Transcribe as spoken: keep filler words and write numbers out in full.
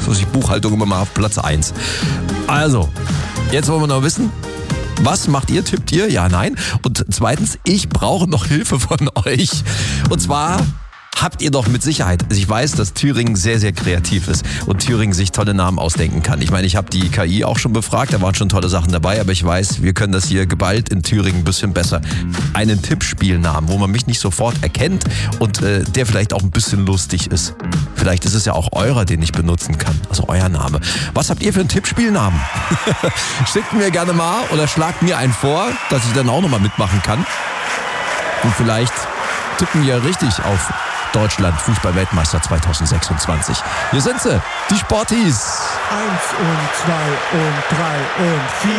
was ich, Buchhaltung immer mal auf Platz eins. Also, jetzt wollen wir noch wissen, was macht ihr? Tippt ihr? Ja, nein. Und zweitens, ich brauche noch Hilfe von euch. Und zwar habt ihr doch mit Sicherheit, also ich weiß, dass Thüringen sehr, sehr kreativ ist und Thüringen sich tolle Namen ausdenken kann. Ich meine, ich habe die K I auch schon befragt, da waren schon tolle Sachen dabei, aber ich weiß, wir können das hier geballt in Thüringen ein bisschen besser. Einen Tippspielnamen, wo man mich nicht sofort erkennt und äh, der vielleicht auch ein bisschen lustig ist. Vielleicht ist es ja auch eurer, den ich benutzen kann, also euer Name. Was habt ihr für einen Tippspielnamen? Schickt mir gerne mal oder schlagt mir einen vor, dass ich dann auch nochmal mitmachen kann. Und vielleicht tippen wir richtig auf Deutschland Fußball-Weltmeister zwanzig sechsundzwanzig. Hier sind sie, die Sporties. Eins und zwei und drei und vier.